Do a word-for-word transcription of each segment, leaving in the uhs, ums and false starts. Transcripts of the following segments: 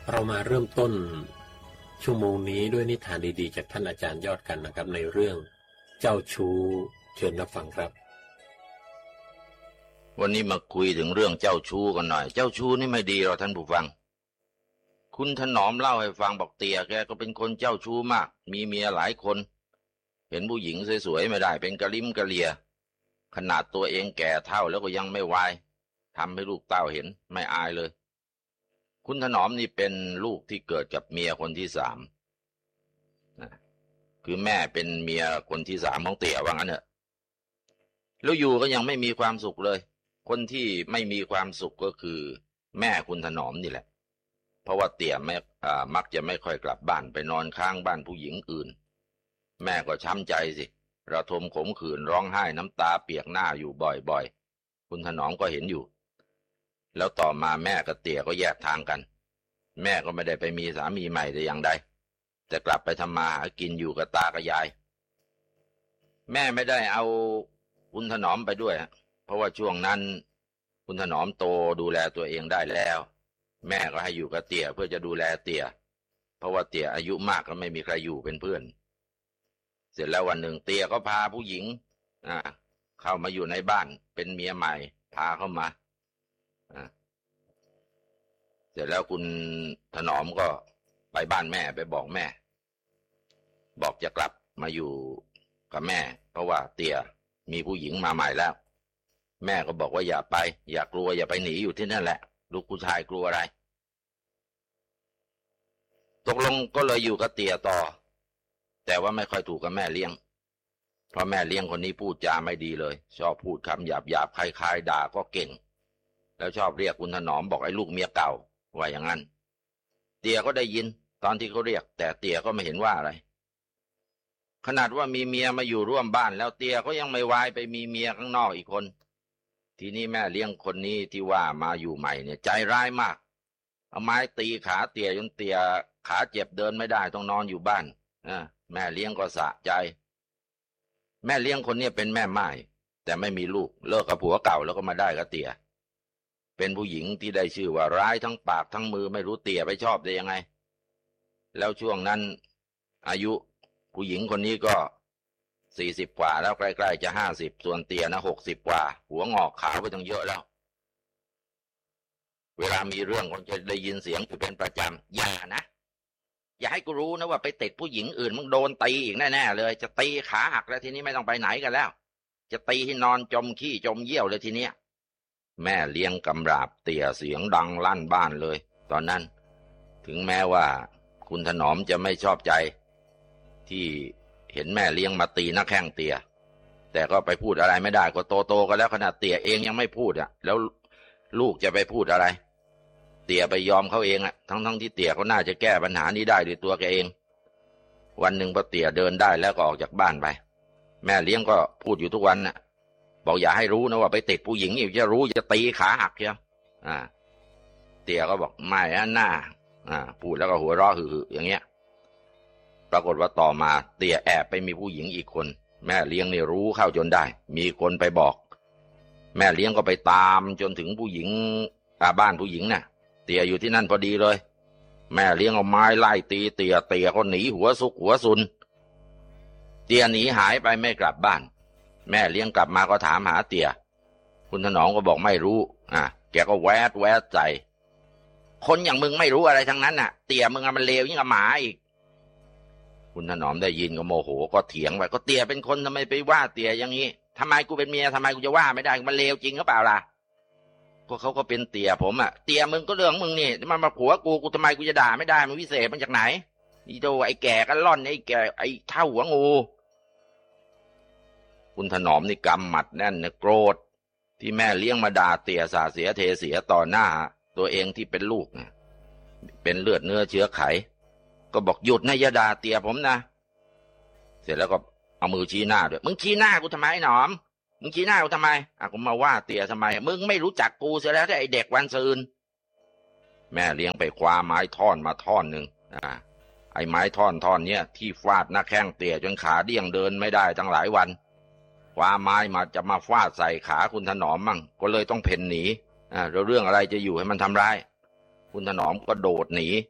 เรามาเริ่มต้นชั่วโมงนี้ด้วยนิทานดีๆจากท่านอาจารย์ยอดกันนะครับในเรื่องเจ้าชู้เชิญรับฟังครับวันนี้มาคุยถึงเรื่องเจ้าชู้กันหน่อยเจ้าชู้นี่ไม่ดีหรอกท่านผู้ฟังคุณถนอมเล่าให้ฟังบอกเตี่ยแกก็เป็นคนเจ้าชู้มากมีเมียหลายคนเห็นผู้หญิงสวยๆไม่ได้เป็นกะลิมกะเลียขนาดตัวเองแก่เฒ่าแล้วก็ยังไม่วายทำให้ลูกเต้าเห็นไม่อายเลยคุณถนอมนี่เป็นลูกที่เกิดกับเมียคนที่สามคือแม่เป็นเมียคนที่สามของเตี่ยว่างั้นเถอะแล้วอยู่ก็ยังไม่มีความสุขเลยคนที่ไม่มีความสุขก็คือแม่คุณถนอมนี่แหละเพราะว่าเตี่ยไม่มักจะไม่ค่อยกลับบ้านไปนอนค้างบ้านผู้หญิงอื่นแม่ก็ช้ำใจสิระทมขมขื่นร้องไห้น้ำตาเปียกหน้าอยู่บ่อยๆคุณถนอมก็เห็นอยู่แล้วต่อมาแม่กับเตี่ยก็แยกทางกันแม่ก็ไม่ได้ไปมีสามีใหม่แต่อย่างใดแต่กลับไปทำมาหากินอยู่กับตากับยายแม่ไม่ได้เอาคุณถนอมไปด้วยเพราะว่าช่วงนั้นคุณถนอมโตดูแลตัวเองได้แล้วแม่ก็ให้อยู่กับเตี่ยเพื่อจะดูแลเตี่ยเพราะว่าเตี่ยอายุมากก็ไม่มีใครอยู่เป็นเพื่อนเสร็จแล้ววันหนึ่งเตี่ยก็พาผู้หญิงอ่าเข้ามาอยู่ในบ้านเป็นเมียใหม่พาเข้ามาอ่าเสร็จแล้วคุณถนอมก็ไปบ้านแม่ไปบอกแม่บอกจะกลับมาอยู่กับแม่เพราะว่าเตี่ยมีผู้หญิงมาใหม่แล้วแม่ก็บอกว่าอย่าไปอย่ากลัวอย่าไปหนีอยู่ที่นั่นแหละลูกผู้ชายกลัวอะไรตกลงก็เลยอยู่กับเตี่ยต่อแต่ว่าไม่ค่อยถูกกับแม่เลี้ยงเพราะแม่เลี้ยงคนนี้พูดจาไม่ดีเลยชอบพูดคำหยาบหยาบคล้ายๆด่าก็เก่งแล้วชอบเรียกคุณถนอมบอกไอ้ลูกเมียเก่าว่าอย่างนั้นเตี่ยก็ได้ยินตอนที่เขาเรียกแต่เตี่ยก็ไม่เห็นว่าอะไรขนาดว่ามีเมียมาอยู่ร่วมบ้านแล้วเตี่ยก็ยังไม่วายไปมีเมียข้างนอกอีกคนทีนี้แม่เลี้ยงคนนี้ที่ว่ามาอยู่ใหม่เนี่ยใจร้ายมากเอาไม้ตีขาเตี่ยจนเตี่ยขาเจ็บเดินไม่ได้ต้องนอนอยู่บ้านนะแม่เลี้ยงก็สะใจแม่เลี้ยงคนนี้เป็นแม่ม่ายแต่ไม่มีลูกเลิกกับผัวเก่าแล้วก็มาได้กับเตี่ยเป็นผู้หญิงที่ได้ชื่อว่าร้ายทั้งปากทั้งมือไม่รู้เตี่ยไปชอบได้ยังไงแล้วช่วงนั้นอายุผู้หญิงคนนี้ก็สี่สิบกว่าแล้วใกล้ๆจะห้าสิบส่วนเตี่ยนะหกสิบกว่าหัวงอกขาวไปตั้งเยอะแล้วเวลามีเรื่องคนจะได้ยินเสียงอยู่เป็นประจำอย่านะอย่าให้กูรู้นะว่าไปติดผู้หญิงอื่นมึงโดนตีอีกแน่ๆเลยจะตีขาหักแล้วทีนี้ไม่ต้องไปไหนกันแล้วจะตีให้นอนจมขี้จมเยี่ยวเลยทีเนี้ยแม่เลี้ยงกำราบเตี่ยเสียงดังลั่นบ้านเลยตอนนั้นถึงแม้ว่าคุณถนอมจะไม่ชอบใจที่เห็นแม่เลี้ยงมาตีนักแข้งเตี่ยแต่ก็ไปพูดอะไรไม่ได้ก็โตๆกันแล้วขนาดเตี่ยเองยังไม่พูดอ่ะแล้วลูกจะไปพูดอะไรเตี่ยไปยอมเขาเองอ่ะทั้งๆที่เตี่ยเขาน่าจะแก้ปัญหานี้ได้ด้วยตัวแกเองวันหนึ่งพอเตี่ยเดินได้แล้วก็ออกจากบ้านไปแม่เลี้ยงก็พูดอยู่ทุกวันน่ะบอกอย่าให้รู้นะว่าไปติดผู้หญิงอีกจะรู้จะตีขาหักเชียวอ่าเตี่ยก็บอกไม่อ่ะหน้าอ่าพูดแล้วก็หัวเราะหึ่ๆอย่างเงี้ยปรากฏว่าต่อมาเตี่ยแอบไปมีผู้หญิงอีกคนแม่เลี้ยงนี่รู้เข้าจนได้มีคนไปบอกแม่เลี้ยงก็ไปตามจนถึงผู้หญิงบ้านผู้หญิงน่ะเตี่ยอยู่ที่นั่นพอดีเลยแม่เลี้ยงเอาไม้ไล่ตีเตี่ยเตี่ยก็หนีหัวซุกหัวซุนเตี่ยหนีหายไปไม่กลับบ้านแม่เลี้ยงกลับมาก็ถามหาเตี่ยคุณถนอมก็บอกไม่รู้อ่ะแกก็แวดแวดใจคนอย่างมึงไม่รู้อะไรทั้งนั้นน่ะเตี่ยมึงมันเลวยิ่งกับหมาอีกคุณถนอมได้ยินก็โมโหก็เถียงไปก็เตี่ยเป็นคนทำไมไปว่าเตี่ยอย่างนี้ทำไมกูเป็นเมียทำไมกูจะว่าไม่ได้มันเลวจริงหรือเปล่าล่ะก็เขาก็เป็นเตี่ยผมอ่ะเตี่ยมึงก็เรื่องมึงนี่มันมาผัวกูกูทำไมกูจะด่าไม่ได้มันวิเศษมันจากไหนนี่โตไอ้แก่กันล่อนไอ้แก่ไอ้เท่าหัวงูคุณถนอมนี่กำหมัดแน่นนะโกรธที่แม่เลี้ยงมาด่าเตี่ยสาเสียเทเสียต่อหน้าตัวเองที่เป็นลูกนะเป็นเลือดเนื้อเชื้อไขก็บอกหยุดนะอย่าด่าเตี่ยผมนะเสร็จแล้วก็เอามือชี้หน้าด้วยมึงชี้หน้ากูทำไมหนอมมึงชี้หน้ากูทำไมอ่ะกูมาว่าเตี่ยทำไมมึงไม่รู้จักกูเสียแล้วไอ้เด็กวันซืนแม่เลี้ยงไปคว้าไม้ท่อนมาท่อนหนึ่งอ่าไอ้ไม้ท่อนท่อนเนี้ยที่ฟาดหน้าแข้งเตี่ยจนขาเดี้ยงเดินไม่ได้ตั้งหลายวันคว้าไม้มาจะมาฟาดใส่ขาคุณถนอมมั่งก็เลยต้องเพ่นหนีอ่าแล้วเรื่องอะไรจะอยู่ให้มันทำร้ายคุณถนอมก็โดดหนี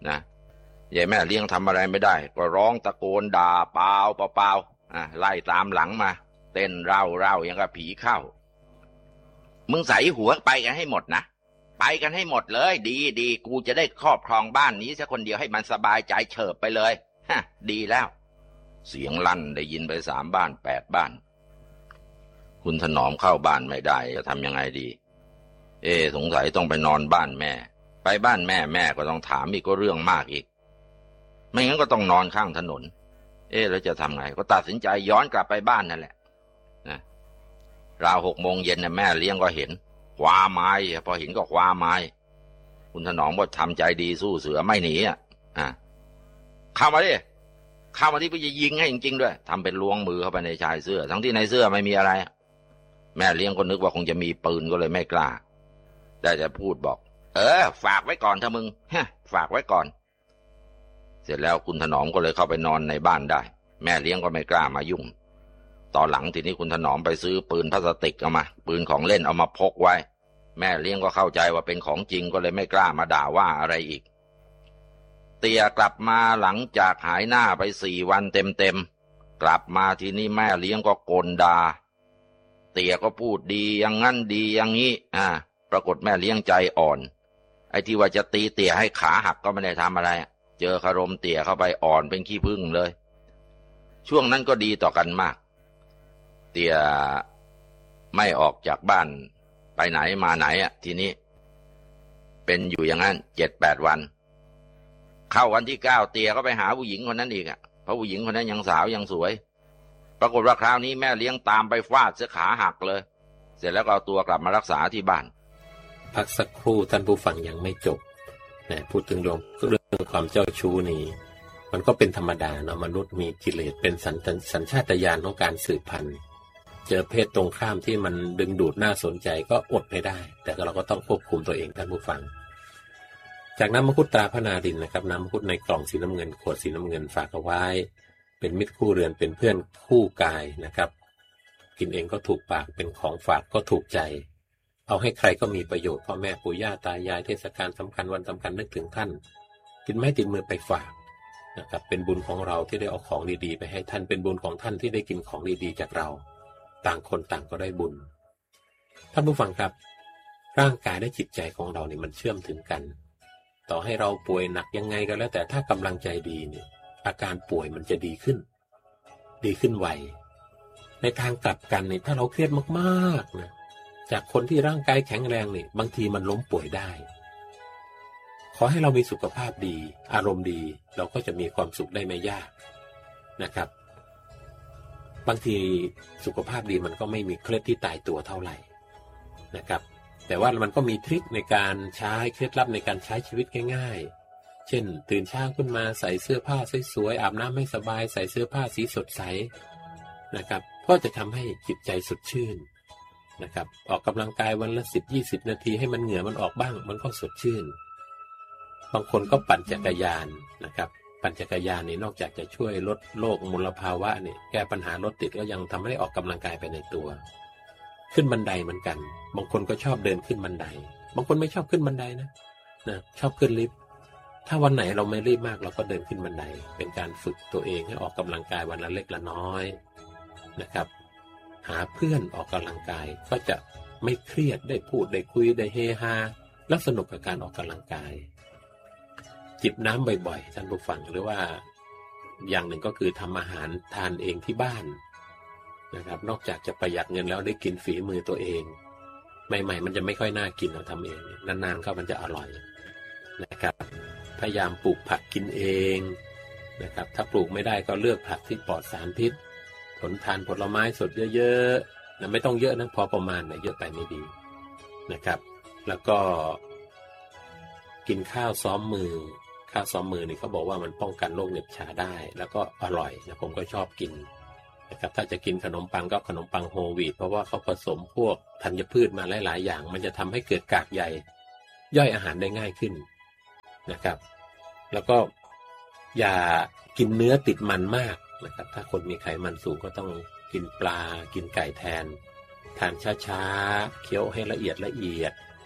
นะยายแม่เลี้ยงทำอะไรไม่ได้ก็ร้องตะโกนด่าเปล่าเปล่าเปล่าอ่ะไล่ตามหลังมาเต้นเร่าเร่าอย่างกับผีเข้ามึงใส่หัวไปกันให้หมดนะไปกันให้หมดเลยดีดีกูจะได้ครอบครองบ้านนี้สักคนเดียวให้มันสบายใจเฉิบไปเลยฮะดีแล้วเสียงลั่นได้ยินไปสามบ้านแปดบ้านคุณถนอมเข้าบ้านไม่ได้จะทำยังไงดีเอสงสัยต้องไปนอนบ้านแม่ไปบ้านแม่แม่ก็ต้องถามอีกก็เรื่องมากอีกไม่งั้นก็ต้องนอนข้างถนนเอ๊ะแล้วจะทำไงก็ตัดสินใจย้อนกลับไปบ้านนั่นแหละนะราวหกโมงเย็นนะแม่เลี้ยงก็เห็นคว้าไม้พอเห็นก็คว้าไม้คุณถนอมก็ทำใจดีสู้เสือไม่หนีอ่ะอ่ะเข้ามาดิเข้ามาที่พี่จะยิงให้จริงๆด้วยทำเป็นล้วงมือเข้าไปในชายเสื้อทั้งที่ในเสื้อไม่มีอะไรแม่เลี้ยงก็นึกว่าคงจะมีปืนก็เลยไม่กล้าได้แต่พูดบอกเออฝากไว้ก่อนถ้ามึงฮะฝากไว้ก่อนเสร็จแล้วคุณถนอมก็เลยเข้าไปนอนในบ้านได้แม่เลี้ยงก็ไม่กล้ามายุ่งตอนหลังทีนี้คุณถนอมไปซื้อปืนพลาสติกเอามาปืนของเล่นเอามาพกไว้แม่เลี้ยงก็เข้าใจว่าเป็นของจริงก็เลยไม่กล้ามาด่าว่าอะไรอีกเตี่ยกลับมาหลังจากหายหน้าไปสี่วันเต็มๆกลับมาทีนี้แม่เลี้ยงก็กลด่าเตี่ยก็พูดดีอย่างงั้นดีอย่างนี้อ่าปรากฏแม่เลี้ยงใจอ่อนไอ้ที่ว่าจะตีเตี่ยให้ขาหักก็ไม่ได้ทำอะไรเจอคารมเตี่ยเข้าไปอ่อนเป็นขี้ผึ้งเลยช่วงนั้นก็ดีต่อกันมากเตี่ยไม่ออกจากบ้านไปไหนมาไหนอ่ะทีนี้เป็นอยู่อย่างนั้นเจ็ดแปดวันเข้าวันที่เก้าเตี่ยก็ไปหาผู้หญิงคนนั้นอีกอ่ะเพราะผู้หญิงคนนั้นยังสาวยังสวยปรากฏว่าคราวนี้แม่เลี้ยงตามไปฟาดเสียขาหักเลยเสร็จแล้วก็เอาตัวกลับมารักษาที่บ้านพักสักครู่ท่านผู้ฟังยังไม่จบนะพูดถึงเรื่องเรื่องความเจ้าชู้นี้มันก็เป็นธรรมดาเนาะมนุษย์มีกิเลสเป็นสัญสัญชาตญาณของการสืบพันธุ์เจอเพศตรงข้ามที่มันดึงดูดน่าสนใจก็อดไม่ได้แต่เราก็ต้องควบคุมตัวเองท่านผู้ฟังจากน้ำมังคุดตราพระนารินนะครับน้ำมังคุดในกล่องสีน้ำเงินขวดสีน้ำเงินฝากเอาไว้เป็นมิตรคู่เรือนเป็นเพื่อนคู่กายนะครับกินเองก็ถูกปากเป็นของฝากก็ถูกใจเอาให้ใครก็มีประโยชน์พ่อแม่ปู่ย่าตายายเทศกาลสำคัญวันสำคัญนึกถึงท่านกินไม้ติดมือไปฝากนะครับเป็นบุญของเราที่ได้เอาของดีๆไปให้ท่านเป็นบุญของท่านที่ได้กินของดีๆจากเราต่างคนต่างก็ได้บุญท่านผู้ฟังครับร่างกายและจิตใจของเราเนี่ยมันเชื่อมถึงกันต่อให้เราป่วยหนักยังไงก็แล้วแต่ถ้ากำลังใจดีเนี่ยอาการป่วยมันจะดีขึ้นดีขึ้นไวในทางกลับกันเนี่ยถ้าเราเครียดมากๆนะจากคนที่ร่างกายแข็งแรงนี่บางทีมันล้มป่วยได้ขอให้เรามีสุขภาพดีอารมณ์ดีเราก็จะมีความสุขได้ไม่ยากนะครับบางทีสุขภาพดีมันก็ไม่มีเคล็ดที่ตายตัวเท่าไหร่นะครับแต่ว่ามันก็มีทริคในการใช้เคล็ดลับในการใช้ชีวิตง่ายๆเช่นตื่นเช้าขึ้นมาใส่เสื้อผ้าสวยๆอาบน้ำให้สบายใส่เสื้อผ้าสีสดใสนะครับก็จะทำให้จิตใจสดชื่นนะครับออกกำลังกายวันละ สิบถึงยี่สิบ นาทีให้มันเหงื่อมันออกบ้างมันก็สดชื่นบางคนก็ปั่นจักรยานนะครับปั่นจักรยานนี่นอกจากจะช่วยลดโลกมลภาวะนี่แก้ปัญหารถติดก็ยังทำให้ออกกำลังกายไปในตัวขึ้นบันไดเหมือนกันบางคนก็ชอบเดินขึ้นบันไดบางคนไม่ชอบขึ้นบันไดนะนะชอบขึ้นลิฟต์ถ้าวันไหนเราไม่รีบมากเราก็เดินขึ้นบันไดเป็นการฝึกตัวเองให้ออกกำลังกายวันละเล็กละน้อยนะครับหาเพื่อนออกกำลังกายก็จะไม่เครียดได้พูดได้คุยได้เฮฮาและสนุกกับการออกกำลังกายจิบน้ำบ่อยๆท่านผู้ฟังหรือว่าอย่างหนึ่งก็คือทำอาหารทานเองที่บ้านนะครับนอกจากจะประหยัดเงินแล้วได้กินฝีมือตัวเองใหม่ๆมันจะไม่ค่อยน่ากินเราทำเองนานๆเข้ามันจะอร่อยนะครับพยายามปลูกผักกินเองนะครับถ้าปลูกไม่ได้ก็เลือกผักที่ปลอดสารพิษผลทานผลไม้สดเยอะๆนะไม่ต้องเยอะนะพอประมาณนะเยอะไปไม่ดีนะครับแล้วก็กินข้าวซ้อมมือข้าวซ้อมมือนี่เขาบอกว่ามันป้องกันโรคเหน็บชาได้แล้วก็อร่อยนะผมก็ชอบกินนะครับถ้าจะกินขนมปังก็ขนมปังโฮลวีตเพราะว่าเขาผสมพวกธัญพืชมาหลายๆอย่างมันจะทำให้เกิดกากใยย่อยอาหารได้ง่ายขึ้นนะครับแล้วก็อย่ากินเนื้อติดมันมากนะครับถ้าคนมีไขมันสูงก็ต้องกินปลากินไก่แทนทานช้าๆเคี้ยวให้ละเอียดละเอียด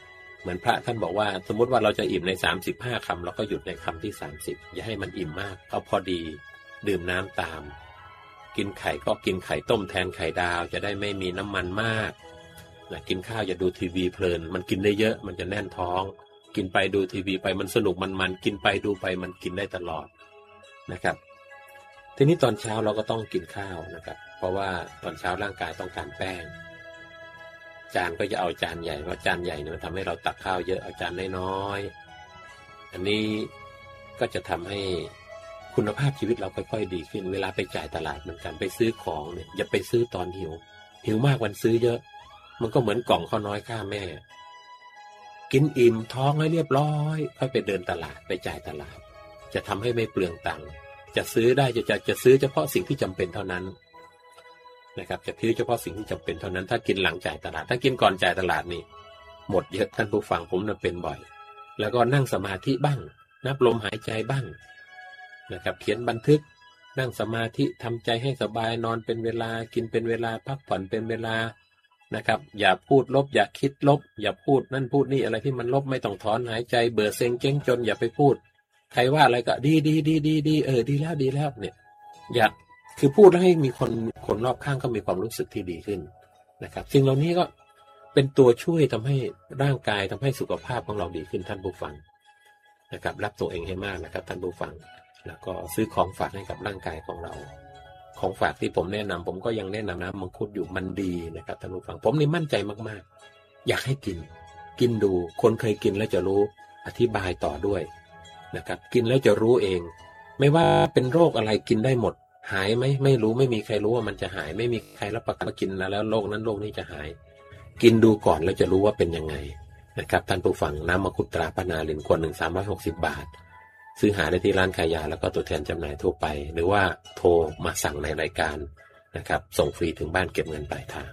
เหมือนพระท่านบอกว่าสมมติว่าเราจะอิ่มในสามสิบห้าคำเราก็หยุดในคำที่สามสิบอย่าให้มันอิ่มมากเอาพอดีดื่มน้ำตามกินไข่ก็กินไข่ต้มแทนไข่ดาวจะได้ไม่มีน้ำมันมากนะกินข้าวอย่าดูทีวีเพลินมันกินได้เยอะมันจะแน่นท้องกินไปดูทีวีไปมันสนุกมันมันกินไปดูไปมันกินได้ตลอดนะครับทีนี้ตอนเช้าเราก็ต้องกินข้าวนะครับเพราะว่าตอนเช้าร่างกายต้องการแป้งจานก็จะเอาจานใหญ่เพราะจานใหญ่เนี่ยมันทำให้เราตักข้าวเยอะเอาจานน้อยๆอันนี้ก็จะทำให้คุณภาพชีวิตเราค่อยๆดีขึ้นเวลาไปจ่ายตลาดเหมือนกันไปซื้อของเนี่ยอย่าไปซื้อตอนหิวหิวมากวันซื้อเยอะมันก็เหมือนกล่องข้าวน้อยข้าแม่กินอิ่มท้องให้เรียบร้อยค่อยไปเดินตลาดไปจ่ายตลาดจะทำให้ไม่เปลืองตังค์จะซื้อได้จะจะจะซื้อเฉพาะสิ่งที่จำเป็นเท่านั้นนะครับจะซื้อเฉพาะสิ่งที่จำเป็นเท่านั้นถ้ากินหลังจ่ายตลาดถ้ากินก่อนจ่ายตลาดนี่หมดเยอะท่านผู้ฟังผมน่ะเป็นบ่อยแล้วก็นั่งสมาธิบ้างนับลมหายใจบ้างนะครับเขียนบันทึกนั่งสมาธิทำใจให้สบายนอนเป็นเวลากินเป็นเวลาพักผ่อนเป็นเวลานะครับอย่าพูดลบอย่าคิดลบอย่าพูดนั่นพูดนี่อะไรที่มันลบไม่ต้องถอนหายใจเบื่อเซ็งเจ๊งจนอย่าไปพูดใครว่าอะไรก็ดีดีดีดีดีเออดีแล้วดีแล้วเนี่ยอยากคือพูดแล้วให้มีคนคนรอบข้างก็มีความรู้สึกที่ดีขึ้นนะครับสิ่งเหล่านี้ก็เป็นตัวช่วยทำให้ร่างกายทำให้สุขภาพของเราดีขึ้นท่านผู้ฟังนะครับรักตัวเองให้มากนะครับท่านผู้ฟังแล้วก็ซื้อของฝากให้กับร่างกายของเราของฝากที่ผมแนะนำผมก็ยังแนะนำน้ำมังคุดอยู่มันดีนะครับท่านผู้ฟังผมนี่มั่นใจมากๆอยากให้กินกินดูคนเคยกินแล้วจะรู้อธิบายต่อด้วยนะครับกินแล้วจะรู้เองไม่ว่าเป็นโรคอะไรกินได้หมดหายไหมไม่รู้ไม่มีใครรู้ว่ามันจะหายไม่มีใครรับประกันว่ากินแล้วโรคนั้นโรคนี้จะหายกินดูก่อนแล้วจะรู้ว่าเป็นยังไงนะครับท่านผู้ฟังน้ำมังคุดตราพนารินขวดหนึ่งสามร้อยหกสิบบาทซื้อหาได้ที่ร้านขายยาแล้วก็ตัวแทนจำหน่ายทั่วไปหรือว่าโทรมาสั่งในรายการนะครับส่งฟรีถึงบ้านเก็บเงินปลายทาง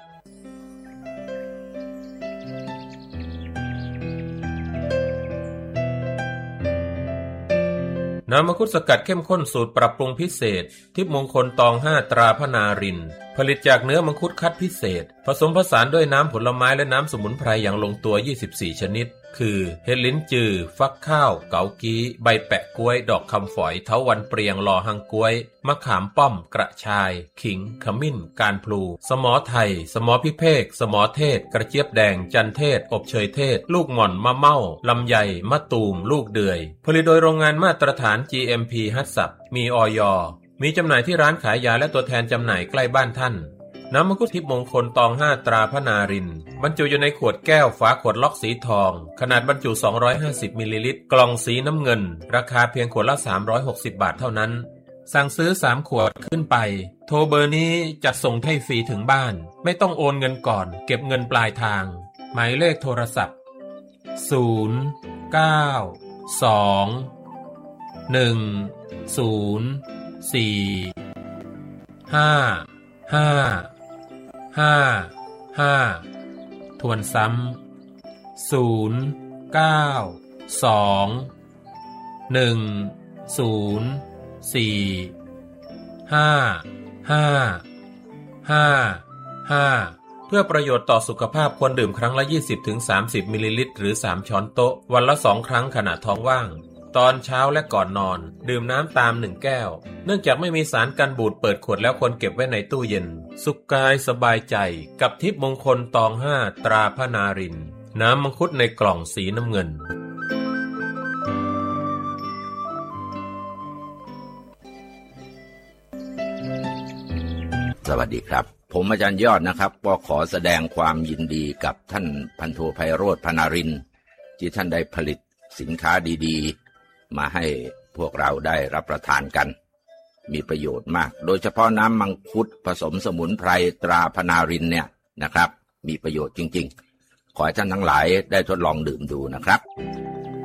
น้ำมังคุดสกัดเข้มข้นสูตรปรับปรุงพิเศษทิพย์มงคลตองห้าตราพนารินผลิตจากเนื้อมังคุดคัดพิเศษผสมผสานด้วยน้ำผลไม้และน้ำสมุนไพรอย่างลงตัวยี่สิบสี่ชนิดคือเห็ดลิ้นจือฟักข้าวเกากี้ใบแปะกล้วยดอกคำฝอยเถาวัลย์เปรียงลอหังกล้วยมะขามป้อมกระชายขิงขมิ้นการพลูสมอไทยสมอพิเภกสมอเทศกระเจี๊ยบแดงจันเทศอบเชยเทศลูกหม่อนมะเม่าลำไยมะตูมลูกเดือยผลิตโดยโรงงานมาตรฐาน จี เอ็ม พี ฮัตสับมีอย.มีจำหน่ายที่ร้านขายยาและตัวแทนจำหน่ายใกล้บ้านท่านน้ำมังคุดทิพย์มงคลตองห้าตราพนารินบรรจุอยู่ในขวดแก้วฝาขวดล็อกสีทองขนาดบรรจุสองร้อยห้าสิบมิลลิลิตรกล่องสีน้ำเงินราคาเพียงขวดละสามร้อยหกสิบบาทเท่านั้นสั่งซื้อสามขวดขึ้นไปโทรเบอร์นี้จัดส่งให้ฟรีถึงบ้านไม่ต้องโอนเงินก่อนเก็บเงินปลายทางหมายเลขโทรศัพท์ศูนย์ เก้า สอง หนึ่ง ศูนย์ สี่ ห้า ห้าห้า ห้าทวนซ้ำศูนย์ เก้า สอง หนึ่ง ศูนย์ สี่ ห้า ห้า ห้า ห้าเพื่อประโยชน์ต่อสุขภาพควรดื่มครั้งละ ยี่สิบถึงสามสิบ มิลลิลิตรหรือสามช้อนโต๊ะวันละสองครั้งขณะท้องว่างตอนเช้าและก่อนนอนดื่มน้ำตามหนึ่งแก้วเนื่องจากไม่มีสารกันบูดเปิดขวดแล้วควรเก็บไว้ในตู้เย็นสุขกายสบายใจกับทิพย์มงคลตองห้าตราพนารินน้ำมังคุดในกล่องสีน้ำเงินสวัสดีครับผมอาจารย์ยอดนะครับก็ขอแสดงความยินดีกับท่านพันโทไพโรจน์พนารินที่ท่านได้ผลิตสินค้าดีๆมาให้พวกเราได้รับประทานกันมีประโยชน์มากโดยเฉพาะน้ำมังคุดผสมสมุนไพรตราพนารินเนี่ยนะครับมีประโยชน์จริงๆขอให้ท่านทั้งหลายได้ทดลองดื่มดูนะครับ